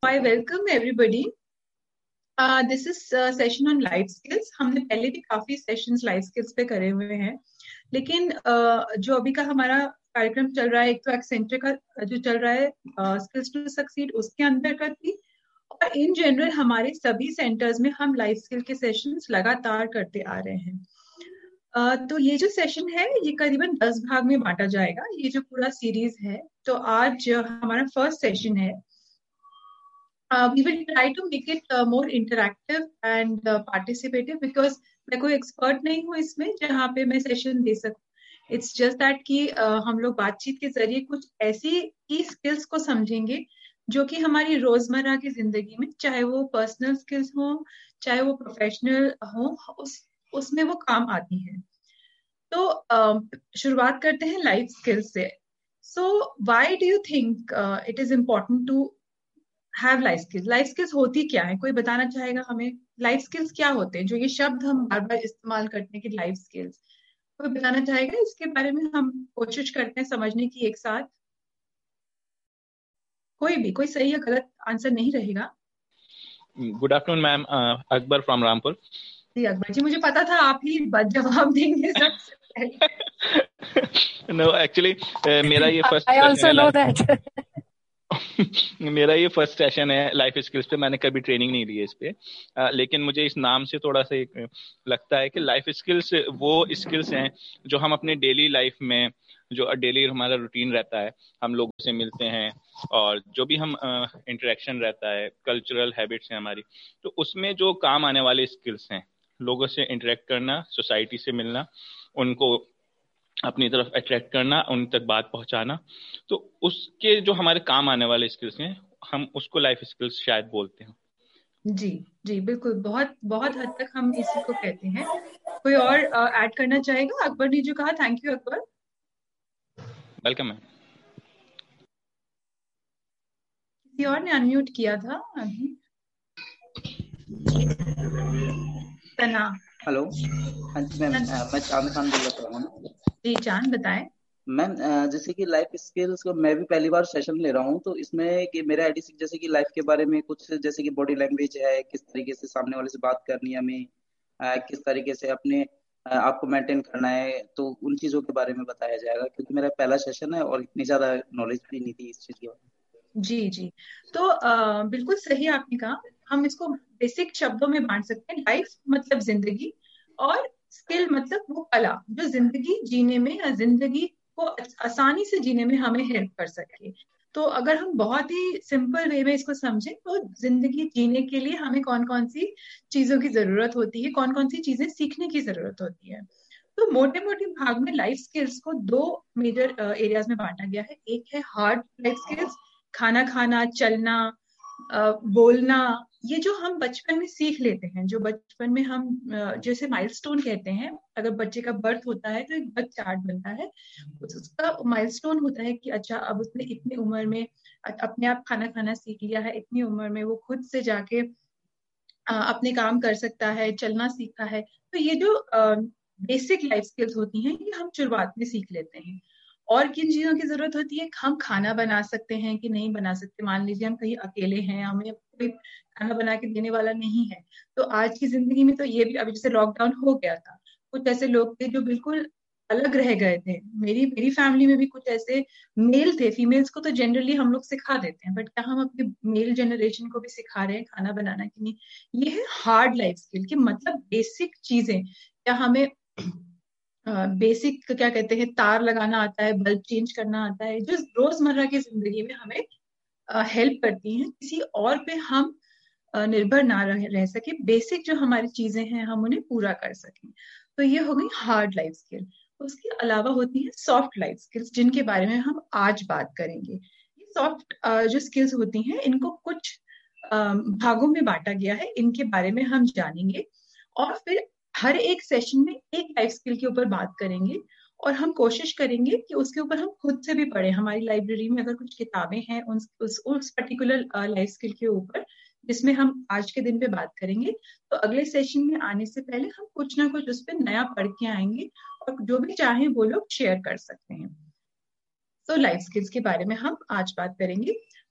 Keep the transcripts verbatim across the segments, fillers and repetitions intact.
I welcome everybody. Uh, this is uh, session on life skills. हमने पहले भी काफी सेशंस लाइफ स्किल्स पे करे हुए हैं, लेकिन uh, जो अभी का हमारा कार्यक्रम चल रहा है, एक तो एक्सेंट्रे का जो चल रहा है स्किल्स टू सक्सीड, उसके अंतर्गत भी, और इन जनरल हमारे सभी सेंटर्स में हम लाइफ स्किल के सेशंस लगातार करते आ रहे हैं. Uh, तो ये जो सेशन है ये करीबन दस भाग में बांटा जाएगा, ये जो पूरा सीरीज है. तो आज हमारा फर्स्ट सेशन है. Uh, we will try to make it uh, more interactive and uh, participative because मैं कोई एक्सपर्ट नहीं हूँ इसमें जहाँ पे मैं सेशन दे सकूँ. इट्स जस्ट दैट कि uh, हम लोग बातचीत के जरिए कुछ ऐसी की स्किल्स को समझेंगे जो कि हमारी रोजमर्रा की जिंदगी में, चाहे वो पर्सनल स्किल्स हो चाहे वो प्रोफेशनल हो, उस उसमें वो काम आती हैं. तो uh, शुरुआत करते हैं लाइफ स्किल्स से. So why do you think it is important to have life skills? Life skills होती क्या है? कोई बताना चाहेगा हमें? लाइफ स्किल्स क्या होते हैं? जो ये शब्द हम बार बार इस्तेमाल करते हैं कि लाइफ स्किल्स, कोई बताना चाहेगा इसके बारे में? हम कोशिश करते हैं समझने की एक साथ. कोई भी, कोई सही या गलत आंसर नहीं रहेगा. Good afternoon ma'am, Akbar from Rampur. जी अकबर जी, मुझे पता था आप ही जवाब देंगे सबसे पहले. नो एक्चुअली मेरा ये first I also know that मेरा ये फर्स्ट सेशन है लाइफ स्किल्स पे. मैंने कभी ट्रेनिंग नहीं ली है इस पे, आ, लेकिन मुझे इस नाम से थोड़ा सा एक लगता है कि लाइफ स्किल्स वो स्किल्स हैं जो हम अपने डेली लाइफ में, जो डेली हमारा रूटीन रहता है, हम लोगों से मिलते हैं और जो भी हम इंटरेक्शन रहता है, कल्चरल हैबिट्स हैं हमारी, तो उसमें जो काम आने वाले स्किल्स हैं, लोगों से इंटरेक्ट करना, सोसाइटी से मिलना, उनको अपनी तरफ अट्रैक्ट करना, उन तक बात पहुंचाना, तो उसके जो हमारे काम आने वाले स्किल्स हैं हम उसको लाइफ स्किल्स शायद बोलते हैं. जी जी बिल्कुल, बहुत बहुत हद तक हम इसी को कहते हैं. कोई और ऐड uh, करना चाहेगा? अकबर ने जो कहा, thank you Akbar. Welcome ma'am. किसी और ने अनम्यूट किया था अभी. तना. हेलो. हाँ जी मैम, मैं चांद खान बोल रहा हूँ. जी चांद, बताएं. मैम जैसे कि लाइफ स्किल्स को मैं भी पहली बार सेशन ले रहा हूँ, तो इसमें कि मेरा आईडी जैसे कि लाइफ के बारे में कुछ, जैसे कि बॉडी लैंग्वेज है, किस तरीके से सामने वाले से बात करनी है हमें, किस तरीके से अपने आपको मेंटेन करना है, तो उन चीजों के बारे में बताया जाएगा, क्योंकि मेरा पहला सेशन है और इतनी ज्यादा नॉलेज भी नहीं थी इस चीज के बारे में. जी जी, तो आ, बिल्कुल सही आपने कहा. हम इसको बेसिक शब्दों में बांट सकते हैं. लाइफ मतलब जिंदगी, और स्किल मतलब वो कला जो जिंदगी जीने में या जिंदगी को आसानी से जीने में हमें हेल्प कर सके. तो अगर हम बहुत ही सिंपल वे में इसको समझें तो जिंदगी जीने के लिए हमें कौन कौन सी चीजों की जरूरत होती है, कौन कौन सी चीजें सीखने की जरूरत होती है. तो मोटे मोटे भाग में लाइफ स्किल्स को दो मेजर एरियाज में बांटा गया है. एक है हार्ड लाइफ स्किल्स, खाना खाना, चलना, Uh, बोलना, ये जो हम बचपन में सीख लेते हैं, जो बचपन में हम uh, जैसे माइलस्टोन कहते हैं. अगर बच्चे का बर्थ होता है तो एक बर्थ चार्ट बनता है, उसका माइलस्टोन होता है कि अच्छा अब उसने इतनी उम्र में अपने आप खाना खाना सीख लिया है, इतनी उम्र में वो खुद से जाके uh, अपने काम कर सकता है, चलना सीखा है. तो ये जो बेसिक लाइफ स्किल्स होती हैं ये हम शुरुआत में सीख लेते हैं. और किन चीजों की जरूरत होती है? हम खाना बना सकते हैं कि नहीं बना सकते. मान लीजिए हम कहीं अकेले हैं, हमें कोई खाना बना के देने वाला नहीं है, तो आज की जिंदगी में तो ये भी, अभी जैसे लॉकडाउन हो गया था, कुछ ऐसे लोग थे जो बिल्कुल अलग रह गए थे. मेरी मेरी फैमिली में भी कुछ ऐसे मेल थे. फीमेल्स को तो जनरली हम लोग सिखा देते हैं, बट क्या हम अपने मेल जनरेशन को भी सिखा रहे हैं खाना बनाना कि नहीं? ये है हार्ड लाइफ स्किल, की मतलब बेसिक चीजें. क्या हमें बेसिक uh, क्या कहते हैं, तार लगाना आता है, बल्ब चेंज करना आता है, जो रोजमर्रा की जिंदगी में हमें हेल्प uh, करती हैं, किसी और पे हम uh, निर्भर ना रह, रह सके. बेसिक जो हमारी चीजें हैं हम उन्हें पूरा कर सकें. तो ये हो गई हार्ड लाइफ स्किल. उसके अलावा होती है सॉफ्ट लाइफ स्किल्स, जिनके बारे में हम आज बात करेंगे. ये सॉफ्ट uh, जो स्किल्स होती हैं इनको कुछ uh, भागों में बांटा गया है, इनके बारे में हम जानेंगे और फिर हर एक सेशन में एक लाइफ स्किल के ऊपर बात करेंगे और हम कोशिश करेंगे कि उसके ऊपर हम खुद से भी पढ़ें. हमारी लाइब्रेरी में अगर कुछ किताबें हैं उन, उस उस पर्टिकुलर लाइफ स्किल के ऊपर जिसमें हम आज के दिन पे बात करेंगे, तो अगले सेशन में आने से पहले हम कुछ ना कुछ उस पर नया पढ़ के आएंगे और जो भी चाहें वो लोग शेयर कर सकते हैं. तो लाइफ स्किल्स के बारे में हम आज बात करेंगे.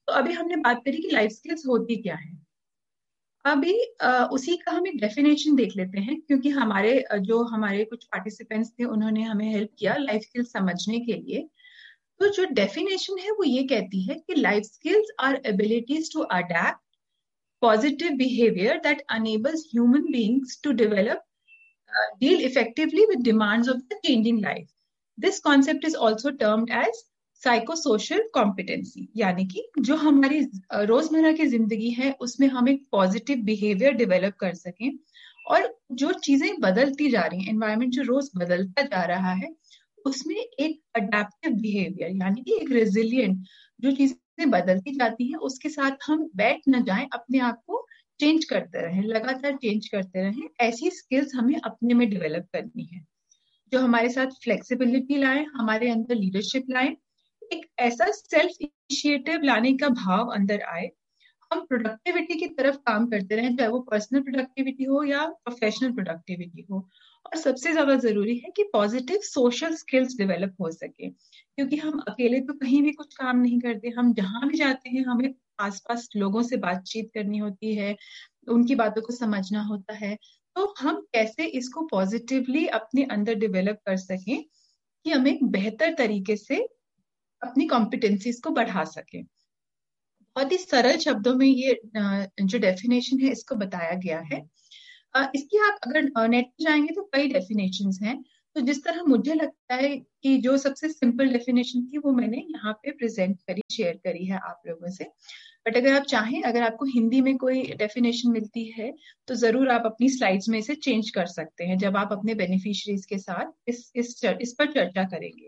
तो अभी हमने बात करी कि लाइफ स्किल्स होती क्या है। अभी अ, उसी का हम एक डेफिनेशन देख लेते हैं, क्योंकि हमारे अ, जो हमारे कुछ पार्टिसिपेंट्स थे उन्होंने हमें हेल्प किया लाइफ स्किल्स समझने के लिए। तो जो डेफिनेशन है वो ये कहती है कि life skills are abilities to adapt positive behavior that enables human beings to develop, uh, deal effectively with demands of the changing life. This concept is also termed as psychosocial competency, यानी कि जो हमारी रोजमर्रा की जिंदगी है उसमें हम एक पॉजिटिव बिहेवियर डेवलप कर सकें, और जो चीजें बदलती जा रही हैं, एनवायरनमेंट जो रोज बदलता जा रहा है, उसमें एक अडेप्टिव बिहेवियर यानी कि एक रेजिलियंट, जो चीजें बदलती जाती हैं उसके साथ हम बैठ न जाएं, अपने आप को चेंज करते रहें, लगातार चेंज करते रहें, ऐसी स्किल्स हमें अपने में डेवलप करनी है जो हमारे साथ फ्लेक्सिबिलिटी लाए, हमारे अंदर लीडरशिप लाए, एक ऐसा सेल्फ इनिशिएटिव लाने का भाव अंदर आए, हम प्रोडक्टिविटी की तरफ काम करते रहें, चाहे वो पर्सनल प्रोडक्टिविटी हो या प्रोफेशनल प्रोडक्टिविटी हो। और सबसे ज्यादा जरूरी है कि पॉजिटिव सोशल स्किल्स डेवलप हो सके, क्योंकि हम अकेले तो कहीं भी कुछ काम नहीं करते, हम जहां भी जाते हैं हमें आसपास लोगों से बातचीत करनी होती है, उनकी बातों को समझना होता है। तो हम कैसे इसको पॉजिटिवली अपने अंदर डेवलप कर सकें कि हम एक बेहतर तरीके से अपनी कॉम्पिटेंसीज को बढ़ा सकें। बहुत ही सरल शब्दों में ये जो डेफिनेशन है इसको बताया गया है। इसकी आप अगर नेट पे जाएंगे तो कई डेफिनेशंस हैं, तो जिस तरह मुझे लगता है कि जो सबसे सिंपल डेफिनेशन थी वो मैंने यहाँ पे प्रेजेंट करी, शेयर करी है आप लोगों से। बट अगर आप चाहें, अगर आपको हिंदी में कोई डेफिनेशन मिलती है तो जरूर आप अपनी स्लाइड्स में इसे चेंज कर सकते हैं जब आप अपने बेनिफिशियरीज के साथ इस इस इस पर चर्चा करेंगे।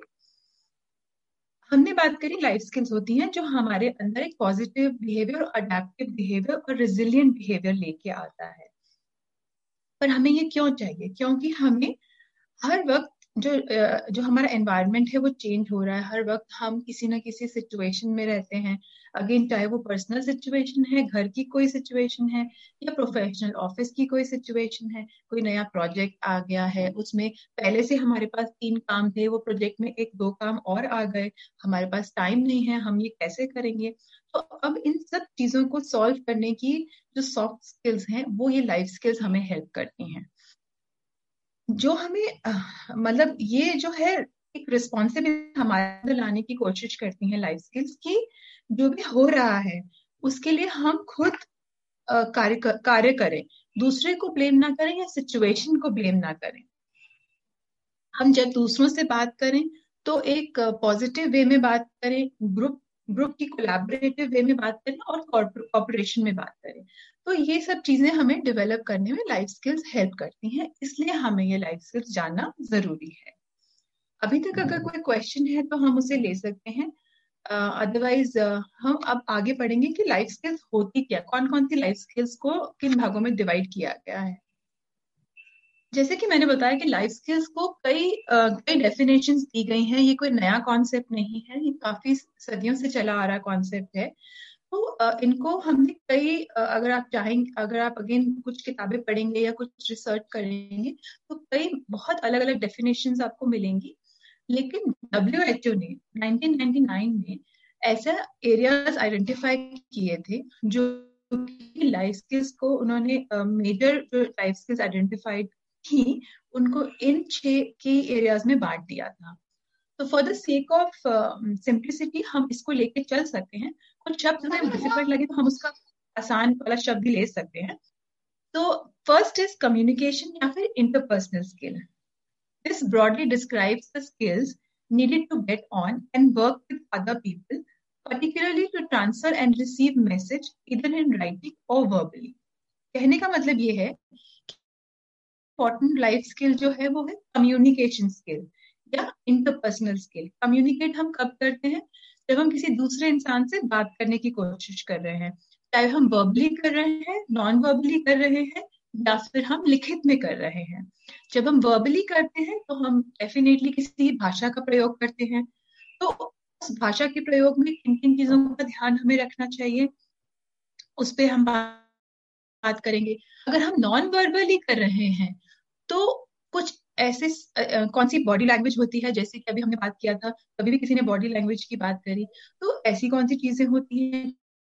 हमने बात करी लाइफ स्किल्स होती हैं जो हमारे अंदर एक पॉजिटिव बिहेवियर, अडेप्टिव बिहेवियर और रेजिलियंट बिहेवियर लेके आता है। पर हमें ये क्यों चाहिए? क्योंकि हमें हर वक्त जो जो हमारा एनवायरनमेंट है वो चेंज हो रहा है, हर वक्त हम किसी ना किसी सिचुएशन में रहते हैं। अगेन, चाहे वो पर्सनल सिचुएशन है, घर की कोई सिचुएशन है, या प्रोफेशनल ऑफिस की कोई सिचुएशन है, कोई नया प्रोजेक्ट आ गया है, उसमें पहले से हमारे पास तीन काम थे, वो प्रोजेक्ट में एक दो काम और आ गए, हमारे पास टाइम नहीं है, हम ये कैसे करेंगे? तो अब इन सब चीजों को सॉल्व करने की जो सॉफ्ट स्किल्स हैं वो ये लाइफ स्किल्स हमें हेल्प करती हैं, जो हमें मतलब ये जो है एक रिस्पॉन्सिबिलिटी हमारे अंदर लाने की कोशिश करती हैं लाइफ स्किल्स की। जो भी हो रहा है उसके लिए हम खुद कार्य कार्य करें, दूसरे को ब्लेम ना करें या सिचुएशन को ब्लेम ना करें। हम जब दूसरों से बात करें तो एक पॉजिटिव वे में बात करें, ग्रुप ग्रुप की कोलैबोरेटिव वे में बात करें और कॉर्पोरेशन में बात करें। तो ये सब चीजें हमें डेवलप करने में लाइफ स्किल्स हेल्प करती हैं, इसलिए हमें ये लाइफ स्किल्स जानना जरूरी है। अभी तक अगर कोई क्वेश्चन है तो हम उसे ले सकते हैं, अदरवाइज uh, uh, हम अब आगे पढ़ेंगे कि लाइफ स्किल्स होती क्या, कौन कौन सी लाइफ स्किल्स को किन भागों में डिवाइड किया गया है। जैसे कि मैंने बताया कि लाइफ स्किल्स को कई कई डेफिनेशंस दी गई हैं, ये कोई नया कॉन्सेप्ट नहीं है, ये काफी सदियों से चला आ रहा कॉन्सेप्ट है। तो uh, इनको हमने कई uh, अगर आप चाहेंगे, अगर आप अगेन कुछ किताबें पढ़ेंगे या कुछ रिसर्च करेंगे तो कई बहुत अलग अलग डेफिनेशंस आपको मिलेंगी। लेकिन डब्ल्यू एच ओ ने नाइनटीन नाइंटी नाइन में ऐसा एरियाज आइडेंटिफाई किए थे जो लाइफ स्किल्स को उन्होंने मेजर uh, जो लाइफ स्किल्स आइडेंटिफाइड ही उनको इन छह की एरियाज में बांट दिया था। तो for the sake of simplicity हम इसको लेके चल सकते हैं, कुछ शब्द हमें डिफिकल्ट लगे तो हम उसका आसान वाला शब्द भी ले सकते हैं। तो फर्स्ट इज कम्युनिकेशन या फिर interpersonal skill. This broadly describes the skills needed to get on and work with other people, particularly to transfer and receive message either in writing or verbally. कहने का मतलब ये है इम्पोर्टेंट लाइफ स्किल जो है वो है कम्युनिकेशन स्किल या इंटरपर्सनल स्किल। कम्युनिकेट हम कब करते हैं? जब हम किसी दूसरे इंसान से बात करने की कोशिश कर रहे हैं, चाहे हम वर्बली कर रहे हैं, नॉन वर्बली कर रहे हैं या फिर हम लिखित में कर रहे हैं। जब हम वर्बली करते हैं तो हम डेफिनेटली किसी भाषा का प्रयोग करते हैं। तो उस भाषा के प्रयोग में किन किन चीजों का ध्यान हमें रखना चाहिए उस पर हम बात करेंगे। अगर हम नॉन वर्बली कर रहे हैं तो कुछ ऐसे uh, कौन सी बॉडी लैंग्वेज होती है, जैसे कि अभी हमने बात किया था, कभी भी किसी ने बॉडी लैंग्वेज की बात करी, तो ऐसी कौन सी चीजें होती हैं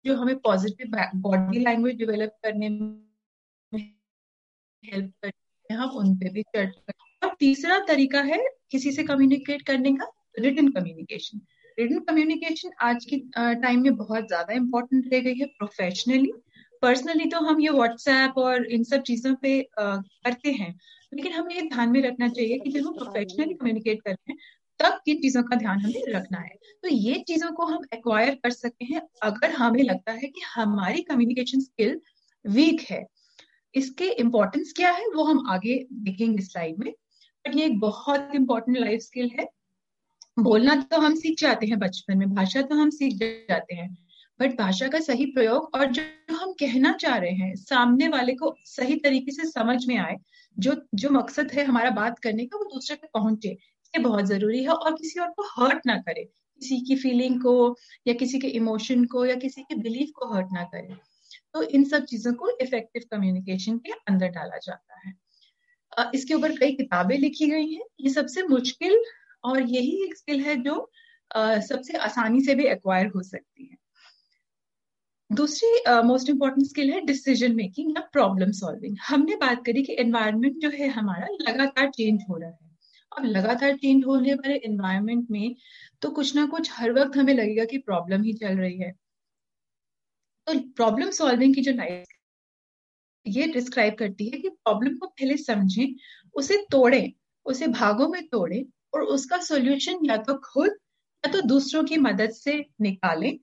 जो हमें पॉजिटिव बॉडी लैंग्वेज डेवलप करने में हेल्प करती है, हम उन पे भी चर्चा करें। और तीसरा तरीका है किसी से कम्युनिकेट करने का, रिटन कम्युनिकेशन। रिटन कम्युनिकेशन आज की टाइम में बहुत ज्यादा इंपॉर्टेंट रह गई है। प्रोफेशनली, पर्सनली तो हम ये व्हाट्सएप और इन सब चीजों पे uh, करते हैं, लेकिन हमें ये ध्यान में रखना चाहिए कि जब हम प्रोफेशनली कम्युनिकेट कर रहे हैं तब किन चीजों का ध्यान हमें रखना है। तो ये चीजों को हम एक्वायर कर सकते हैं अगर हमें लगता है कि हमारी कम्युनिकेशन स्किल वीक है। इसके इम्पोर्टेंस क्या है वो हम आगे देखेंगे स्लाइड में, बट ये एक बहुत इंपॉर्टेंट लाइफ स्किल है। बोलना तो हम सीख जाते हैं बचपन में, भाषा तो हम सीख जाते हैं, बट भाषा का सही प्रयोग और जो हम कहना चाह रहे हैं सामने वाले को सही तरीके से समझ में आए, जो जो मकसद है हमारा बात करने का वो दूसरे तक पहुंचे, ये बहुत जरूरी है। और किसी और को हर्ट ना करे, किसी की फीलिंग को या किसी के इमोशन को या किसी के बिलीफ को हर्ट ना करे। तो इन सब चीजों को इफेक्टिव कम्युनिकेशन के अंदर डाला जाता है। इसके ऊपर कई किताबें लिखी गई हैं। ये सबसे मुश्किल और यही एक स्किल है जो सबसे आसानी से भी एक्वायर हो सकती है। दूसरी मोस्ट इंपॉर्टेंट स्किल है डिसीजन मेकिंग या प्रॉब्लम सॉल्विंग। हमने बात करी कि एनवायरनमेंट जो है हमारा लगातार चेंज हो रहा है। अब लगातार चेंज होने वाले एनवायरनमेंट में तो कुछ ना कुछ हर वक्त हमें लगेगा कि प्रॉब्लम ही चल रही है। तो प्रॉब्लम सॉल्विंग की जो लाइफ ये डिस्क्राइब करती है कि प्रॉब्लम को पहले समझें, उसे तोड़ें, उसे भागों में तोड़ें और उसका सॉल्यूशन या तो खुद या तो दूसरों की मदद से निकालें